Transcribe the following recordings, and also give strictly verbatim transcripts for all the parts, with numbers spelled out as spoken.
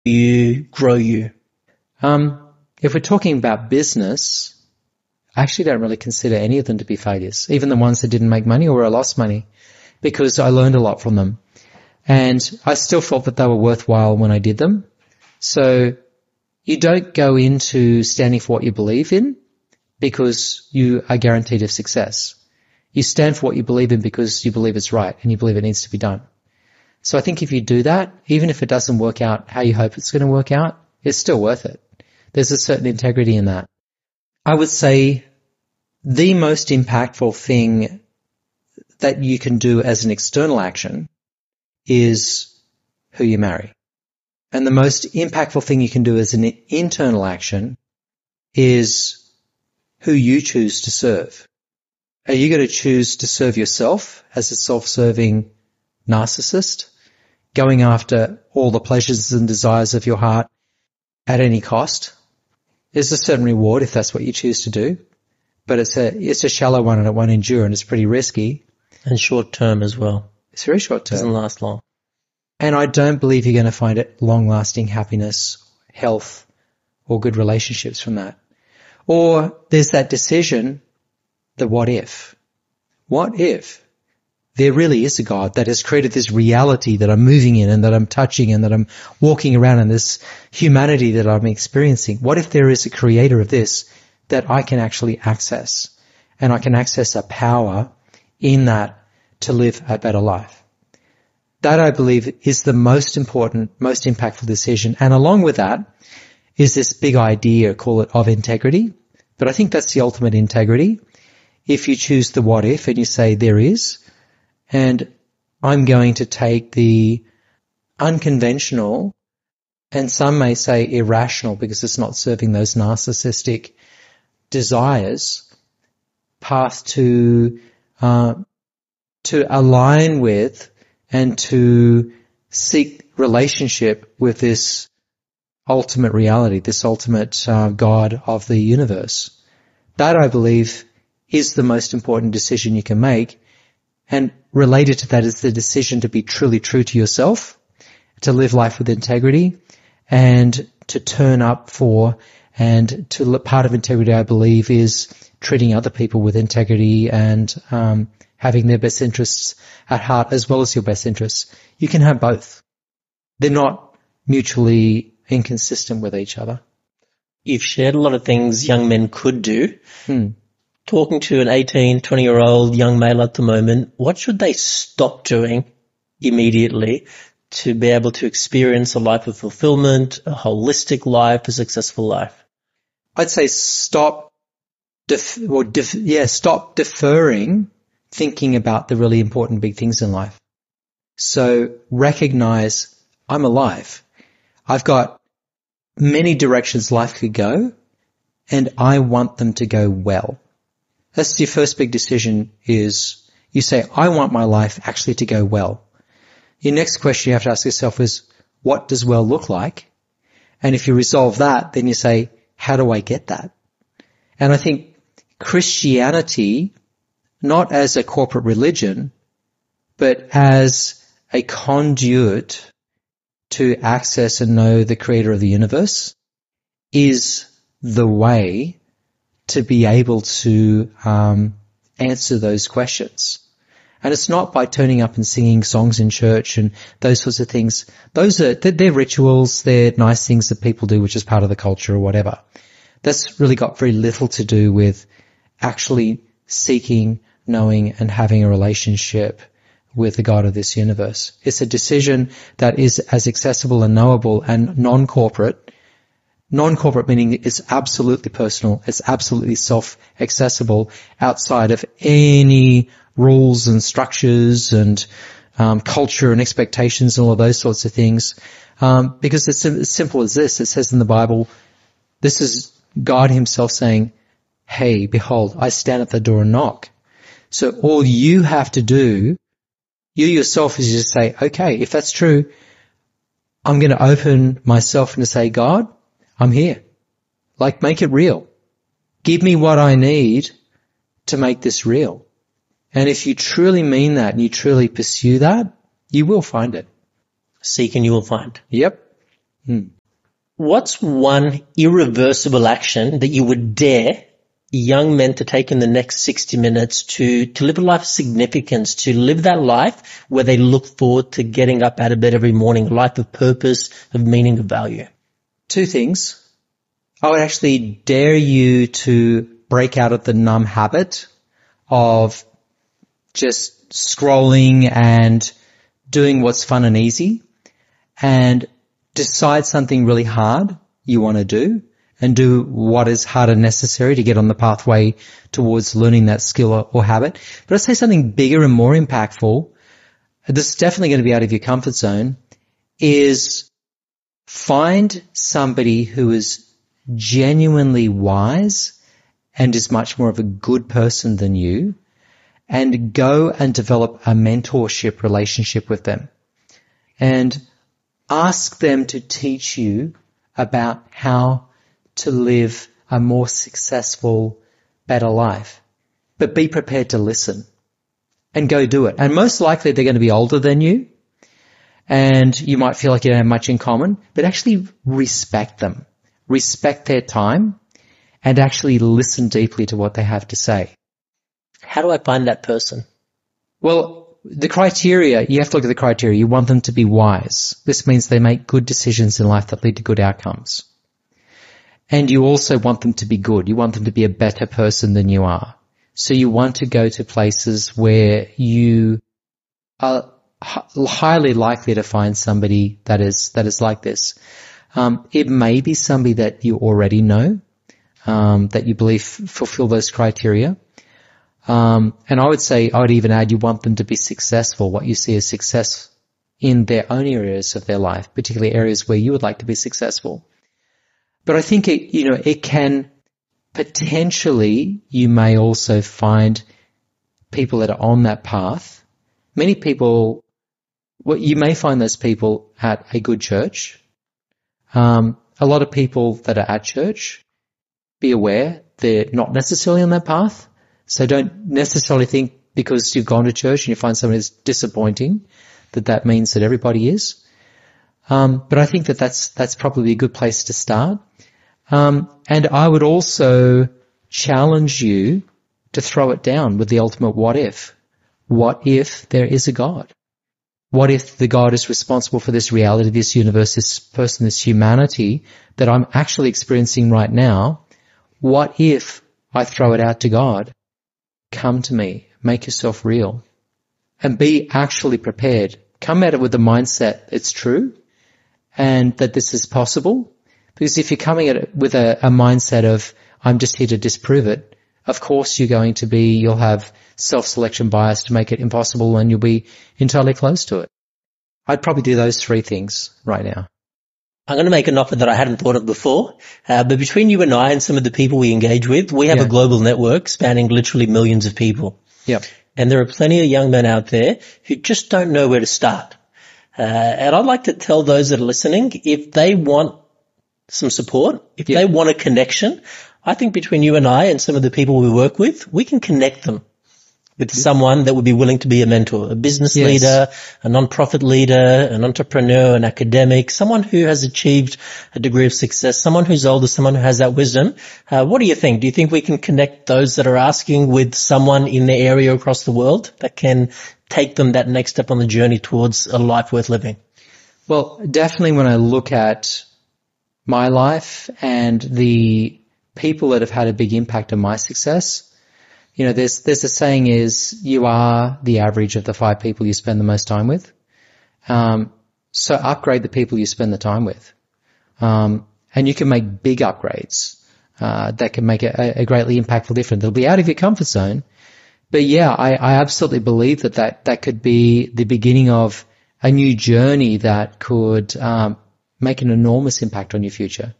you grow you? Um, if we're talking about business, I actually don't really consider any of them to be failures, even the ones that didn't make money or I lost money, because I learned a lot from them. And I still felt that they were worthwhile when I did them. So you don't go into standing for what you believe in because you are guaranteed of success. You stand for what you believe in because you believe it's right and you believe it needs to be done. So I think if you do that, even if it doesn't work out how you hope it's going to work out, it's still worth it. There's a certain integrity in that. I would say the most impactful thing that you can do as an external action is who you marry. And the most impactful thing you can do as an internal action is who you choose to serve. Are you going to choose to serve yourself as a self-serving narcissist, going after all the pleasures and desires of your heart at any cost? There's a certain reward if that's what you choose to do, but it's a it's a shallow one and it won't endure and it's pretty risky. And short term as well. It's very short term. Doesn't last long. And I don't believe you're going to find it long-lasting happiness, health, or good relationships from that. Or there's that decision, the what if. What if there really is a God that has created this reality that I'm moving in and that I'm touching and that I'm walking around in, this humanity that I'm experiencing? What if there is a creator of this that I can actually access, and I can access a power in that to live a better life? That, I believe, is the most important, most impactful decision. And along with that is this big idea, call it, of integrity. But I think that's the ultimate integrity. If you choose the what if and you say there is, and I'm going to take the unconventional, and some may say irrational because it's not serving those narcissistic desires, path to uh, to align with and to seek relationship with this ultimate reality, this ultimate uh, God of the universe. That, I believe, is the most important decision you can make. And related to that is the decision to be truly true to yourself, to live life with integrity, and to turn up for, and to part of integrity, I believe, is treating other people with integrity and um having their best interests at heart as well as your best interests. You can have both. They're not mutually inconsistent with each other. You've shared a lot of things young men could do. Hmm. Talking to an eighteen, twenty-year-old young male at the moment, what should they stop doing immediately to be able to experience a life of fulfillment, a holistic life, a successful life? I'd say stop, def- or def- yeah, stop deferring thinking about the really important big things in life. So recognize I'm alive. I've got many directions life could go, and I want them to go well. That's your first big decision, is you say, I want my life actually to go well. Your next question you have to ask yourself is, what does well look like? And if you resolve that, then you say, how do I get that? And I think Christianity, not as a corporate religion, but as a conduit to access and know the creator of the universe, is the way to be able to um, answer those questions. And it's not by turning up and singing songs in church and those sorts of things. Those are, they're, they're rituals, they're nice things that people do, which is part of the culture or whatever. That's really got very little to do with actually seeking, knowing, and having a relationship with the God of this universe. It's a decision that is as accessible and knowable and non-corporate. Non-corporate meaning it's absolutely personal, it's absolutely self-accessible outside of any rules and structures and um, culture and expectations and all of those sorts of things. Um, because it's as simple as this. It says in the Bible, this is God himself saying, hey, behold, I stand at the door and knock. So all you have to do, you yourself, is just say, okay, if that's true, I'm going to open myself and to say, God, I'm here. Like, make it real. Give me what I need to make this real. And if you truly mean that and you truly pursue that, you will find it. Seek and you will find. Yep. Hmm. What's one irreversible action that you would dare young men to take in the next sixty minutes to, to live a life of significance, to live that life where they look forward to getting up out of bed every morning, a life of purpose, of meaning, of value? Two things. I would actually dare you to break out of the numb habit of just scrolling and doing what's fun and easy, and decide something really hard you want to do, and do what is hard and necessary to get on the pathway towards learning that skill or, or habit. But I'd say something bigger and more impactful, this is definitely going to be out of your comfort zone, is find somebody who is genuinely wise and is much more of a good person than you, and go and develop a mentorship relationship with them. And ask them to teach you about how to live a more successful, better life. But be prepared to listen and go do it. And most likely they're going to be older than you, and you might feel like you don't have much in common, but actually respect them. Respect their time and actually listen deeply to what they have to say. How do I find that person? Well, the criteria, you have to look at the criteria. You want them to be wise. This means they make good decisions in life that lead to good outcomes. And you also want them to be good. You want them to be a better person than you are. So you want to go to places where you are highly likely to find somebody that is, that is like this. Um, it may be somebody that you already know, um, that you believe fulfill those criteria. Um, and I would say, I would even add, you want them to be successful, what you see as success in their own areas of their life, particularly areas where you would like to be successful. But I think it, you know, it can potentially, you may also find people that are on that path. Many people, well, you may find those people at a good church. Um, a lot of people that are at church, be aware they're not necessarily on that path. So don't necessarily think because you've gone to church and you find someone who's disappointing that that means that everybody is. Um, but I think that that's, that's probably a good place to start. Um, and I would also challenge you to throw it down with the ultimate what if. What if there is a God? What if the God is responsible for this reality, this universe, this person, this humanity that I'm actually experiencing right now? What if I throw it out to God? Come to me, make yourself real, and be actually prepared. Come at it with the mindset it's true and that this is possible. Because if you're coming at it with a, a mindset of, I'm just here to disprove it, of course you're going to be, you'll have self-selection bias to make it impossible, and you'll be entirely close to it. I'd probably do those three things right now. I'm going to make an offer that I hadn't thought of before, uh, but between you and I and some of the people we engage with, we have yeah. a global network spanning literally millions of people. Yep. And there are plenty of young men out there who just don't know where to start. Uh, and I'd like to tell those that are listening, if they want some support, if yep. they want a connection, I think between you and I and some of the people we work with, we can connect them with someone that would be willing to be a mentor, a business yes. leader, a non-profit leader, an entrepreneur, an academic, someone who has achieved a degree of success, someone who's older, someone who has that wisdom. Uh, what do you think? Do you think we can connect those that are asking with someone in their area across the world that can take them that next step on the journey towards a life worth living? Well, definitely when I look at my life and the people that have had a big impact on my success, you know, there's, there's a saying is you are the average of the five people you spend the most time with. Um, so upgrade the people you spend the time with. Um, and you can make big upgrades, uh, that can make a, a greatly impactful difference. They'll be out of your comfort zone. But yeah, I, I absolutely believe that, that that could be the beginning of a new journey that could, um, make an enormous impact on your future.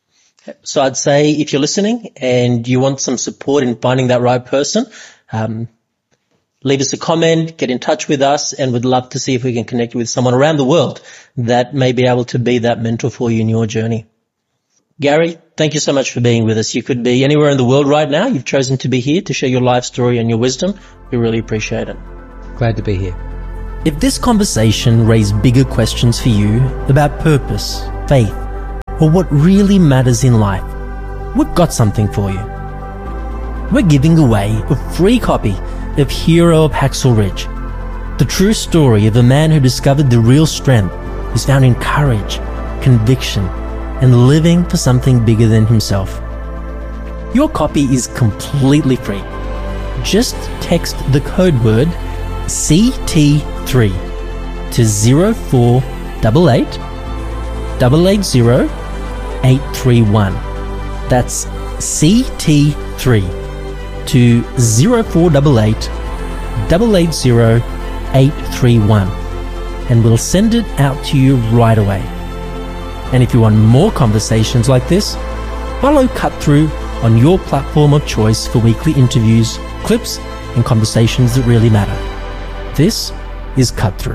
So I'd say if you're listening and you want some support in finding that right person, um, leave us a comment, get in touch with us, and we'd love to see if we can connect you with someone around the world that may be able to be that mentor for you in your journey. Gary, thank you so much for being with us. You could be anywhere in the world right now. You've chosen to be here to share your life story and your wisdom. We really appreciate it. Glad to be here. If this conversation raised bigger questions for you about purpose, faith, or what really matters in life, we've got something for you. We're giving away a free copy of Hero of Hacksaw Ridge. The true story of a man who discovered the real strength is found in courage, conviction, and living for something bigger than himself. Your copy is completely free. Just text the code word C T three to zero four eight eight, eight eight zero, eight three one. That's C T three to zero four eight eight, eight eight zero, eight three one, and we'll send it out to you right away. And if you want more conversations like this, follow Cut Through on your platform of choice for weekly interviews, clips, and conversations that really matter. This is Cut Through.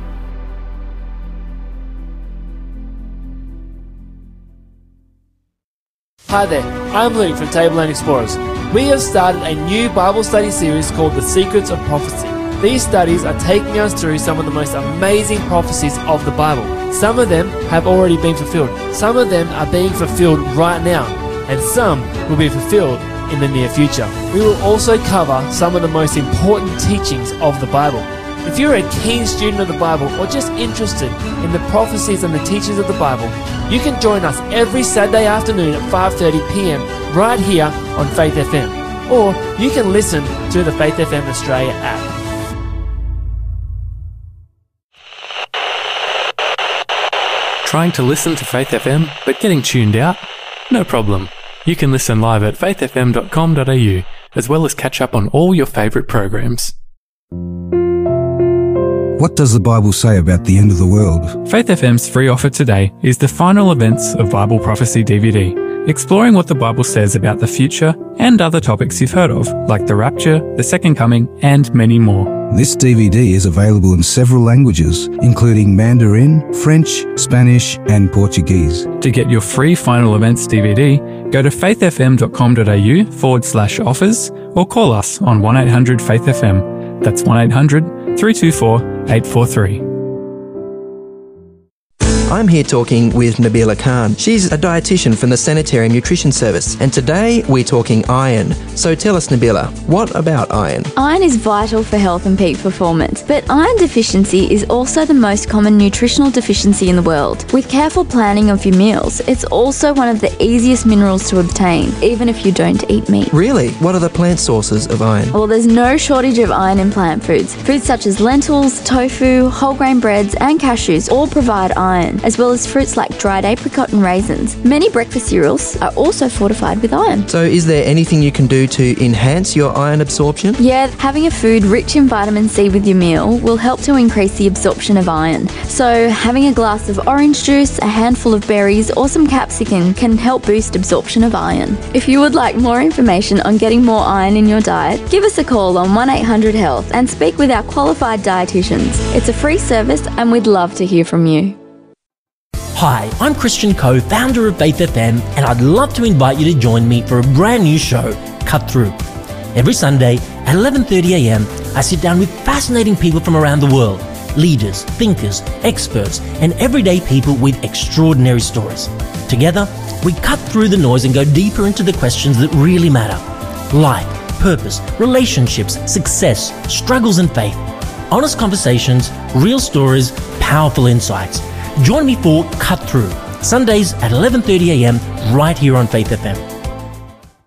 Hi there, I'm Luke from Tableland Explorers. We have started a new Bible study series called The Secrets of Prophecy. These studies are taking us through some of the most amazing prophecies of the Bible. Some of them have already been fulfilled. Some of them are being fulfilled right now. And some will be fulfilled in the near future. We will also cover some of the most important teachings of the Bible. If you're a keen student of the Bible or just interested in the prophecies and the teachings of the Bible, you can join us every Saturday afternoon at five thirty p m right here on Faith F M. Or you can listen to the Faith F M Australia app. Trying to listen to Faith F M but getting tuned out? No problem. You can listen live at faith f m dot com dot a u, as well as catch up on all your favourite programs. What does the Bible say about the end of the world? Faith F M's free offer today is the Final Events of Bible Prophecy D V D, exploring what the Bible says about the future and other topics you've heard of, like the rapture, the second coming, and many more. This D V D is available in several languages, including Mandarin, French, Spanish, and Portuguese. To get your free Final Events D V D, go to faith f m dot com dot a u forward slash offers or call us on one eight hundred faith F M. That's one eight hundred, three two four, eight four three. I'm here talking with Nabila Khan. She's a dietitian from the Sanitarium Nutrition Service, and today we're talking iron. So tell us, Nabila, what about iron? Iron is vital for health and peak performance, but iron deficiency is also the most common nutritional deficiency in the world. With careful planning of your meals, it's also one of the easiest minerals to obtain, even if you don't eat meat. Really? What are the plant sources of iron? Well, there's no shortage of iron in plant foods. Foods such as lentils, tofu, whole grain breads, and cashews all provide iron, as well as fruits like dried apricot and raisins. Many breakfast cereals are also fortified with iron. So is there anything you can do to enhance your iron absorption? Yeah, having a food rich in vitamin C with your meal will help to increase the absorption of iron. So having a glass of orange juice, a handful of berries, or some capsicum can help boost absorption of iron. If you would like more information on getting more iron in your diet, give us a call on one eight hundred health and speak with our qualified dietitians. It's a free service and we'd love to hear from you. Hi, I'm Christian Coe, founder of Faith F M, and I'd love to invite you to join me for a brand new show, Cut Through. Every Sunday at eleven thirty a m, I sit down with fascinating people from around the world, leaders, thinkers, experts, and everyday people with extraordinary stories. Together, we cut through the noise and go deeper into the questions that really matter. Life, purpose, relationships, success, struggles and faith. Honest conversations, real stories, powerful insights. Join me for Cut Through, Sundays at eleven thirty a m right here on Faith F M.